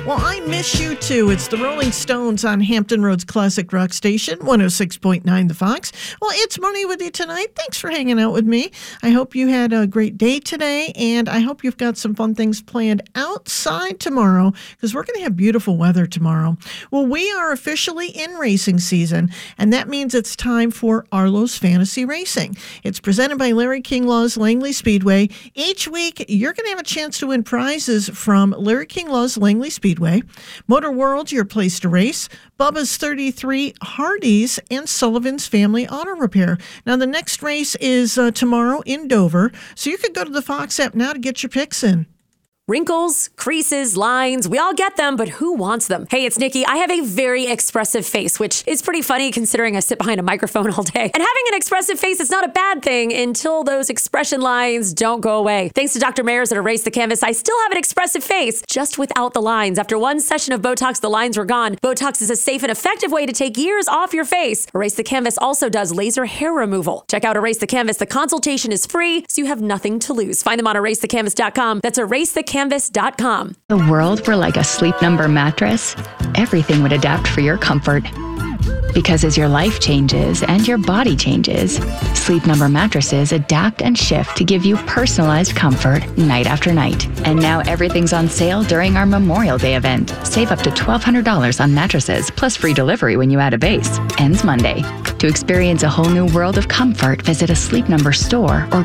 Well, I miss you too. It's the Rolling Stones on Hampton Roads Classic Rock Station, 106.9 The Fox. Well, it's Marnie with you tonight. Thanks for hanging out with me. I hope you had a great day today, and I hope you've got some fun things planned outside tomorrow, because we're going to have beautiful weather tomorrow. Well, we are officially in racing season, and that means it's time for Arlo's Fantasy Racing. It's presented by Larry King Law's Langley Speedway. Each week, you're going to have a chance to win prizes from Larry King Law's Langley Speedway, Motor World, your place to race, Bubba's 33, Hardee's, and Sullivan's Family Auto Repair. Now, the next race is tomorrow in Dover, so you could go to the Fox app now to get your picks in. Wrinkles, creases, lines, we all get them, but who wants them? Hey, it's Nikki. I have a very expressive face, which is pretty funny considering I sit behind a microphone all day. And having an expressive face is not a bad thing until those expression lines don't go away. Thanks to Dr. Mayers at Erase the Canvas, I still have an expressive face, just without the lines. After one session of Botox, the lines were gone. Botox is a safe and effective way to take years off your face. Erase the Canvas also does laser hair removal. Check out Erase the Canvas. The consultation is free, so you have nothing to lose. Find them on erasethecanvas.com. That's erasethecanvas.com. The world were like a Sleep Number mattress, everything would adapt for your comfort. Because as your life changes and your body changes, Sleep Number mattresses adapt and shift to give you personalized comfort night after night. And now everything's on sale during our Memorial Day event. Save up to $1,200 on mattresses, plus free delivery when you add a base. Ends Monday. To experience a whole new world of comfort, visit a Sleep Number store or